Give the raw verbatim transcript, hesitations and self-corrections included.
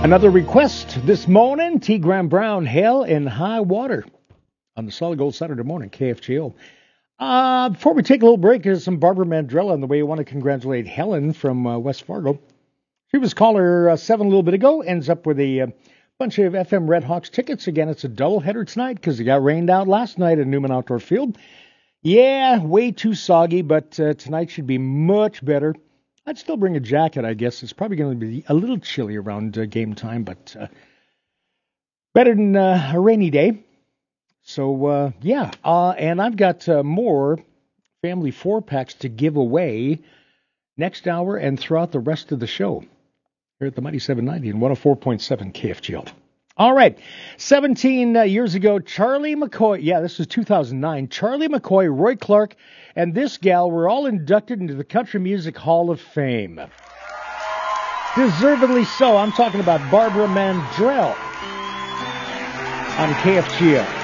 Another request this morning, T. Graham Brown, Hell in High Water on the Solid Gold Saturday morning, K F G O. Uh, before we take a little break, there's some Barbara Mandrella on the way. I want to congratulate Helen from uh, West Fargo. She was caller uh, seven a little bit ago, ends up with a uh, bunch of F M Red Hawks tickets. Again, it's a doubleheader tonight because it got rained out last night at Newman Outdoor Field. Yeah, way too soggy, but uh, tonight should be much better. I'd still bring a jacket, I guess. It's probably going to be a little chilly around uh, game time, but uh, better than uh, a rainy day. So, uh, yeah, uh, and I've got uh, more family four-packs to give away next hour and throughout the rest of the show here at the Mighty seven ninety and one oh four point seven K F G O. All right, seventeen uh, years ago, Charlie McCoy, yeah, this was two thousand nine, Charlie McCoy, Roy Clark, and this gal were all inducted into the Country Music Hall of Fame. Deservedly so. I'm talking about Barbara Mandrell on K F G O.